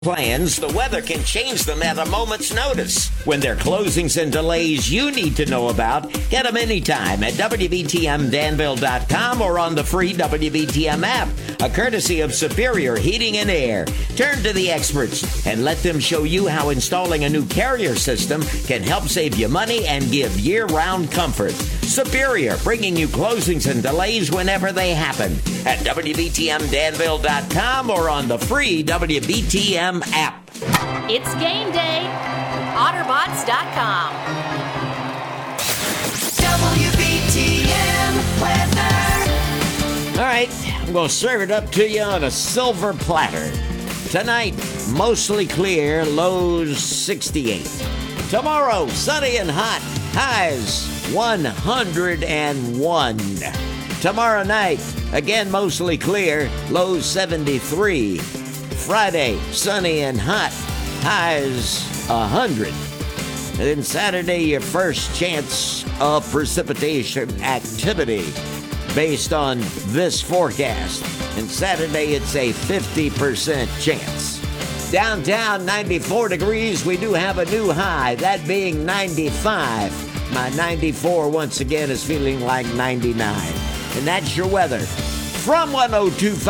Plans, the weather can change them at a moment's notice. When there are closings and delays you need to know about, get them anytime at WBTMDanville.com or on the free WBTM app, a courtesy of Superior Heating and Air. Turn to the experts and let them show you how installing a new carrier system can help save you money and give year-round comfort. Superior, bringing you closings and delays whenever they happen at WBTMDanville.com or on the free WBTM app. It's game day. Otterbots.com. WBTM weather. All right, I'm going to serve it up to you on a silver platter. Tonight, mostly clear, lows 68. Tomorrow, sunny and hot, highs 101. Tomorrow night, again mostly clear, lows 73. Friday, sunny and hot, highs 100. And then Saturday, your first chance of precipitation activity based on this forecast. And Saturday, it's a 50% chance. Downtown, 94 degrees. We do have a new high, that being 95. My 94 once again is feeling like 99. And that's your weather from 102.5